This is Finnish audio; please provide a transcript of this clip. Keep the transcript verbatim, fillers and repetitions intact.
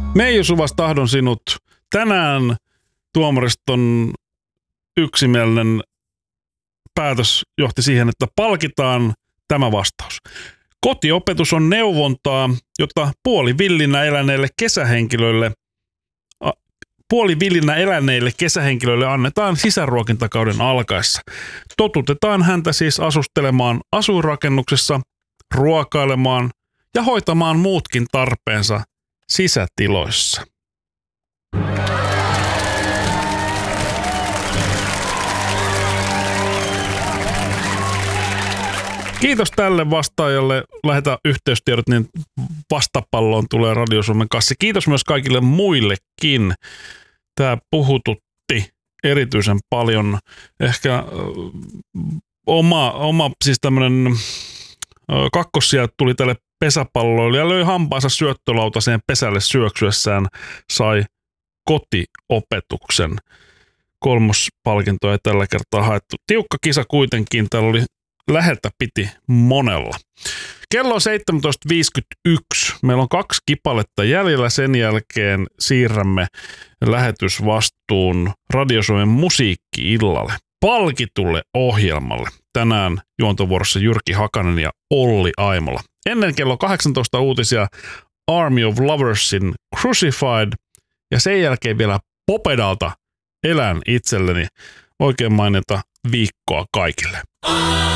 Meiju Suvas, tahdon sinut. Tänään tuomariston yksimielinen päätös johti siihen, että palkitaan tämä vastaus. Kotiopetus on neuvontaa, jota puolivillinä eläneille kesähenkilöille puolivillinä eläneille kesähenkilöille annetaan sisäruokintakauden alkaessa. Totutetaan häntä siis asustelemaan asuinrakennuksessa, ruokailemaan ja hoitamaan muutkin tarpeensa sisätiloissa. Kiitos tälle vastaajalle. Lähetä yhteystiedot, niin vastapalloon tulee Radio Suomen kassi. Kiitos myös kaikille muillekin. Tämä puhututti erityisen paljon. Ehkä äh, oma, oma siis tämmöinen äh, kakkossija tuli tälle pesäpalloille ja löi hampaansa syöttölautaseen pesälle syöksyessään, sai kotiopetuksen. Kolmospalkintoa ei tällä kertaa haettu. Tiukka kisa kuitenkin. Täällä oli läheltä piti monella. Kello on seitsemäntoista viisikymmentäyksi. Meillä on kaksi kipaletta jäljellä. Sen jälkeen siirrämme lähetysvastuun Radio Suomen musiikki-illalle. Palkitulle ohjelmalle. Tänään juontovuorossa Jyrki Hakanen ja Olli Aimola. Ennen kello kahdeksantoista uutisia Army of Loversin Crucified. Ja sen jälkeen vielä Popedalta Elän itselleni. Oikein mainita viikkoa kaikille.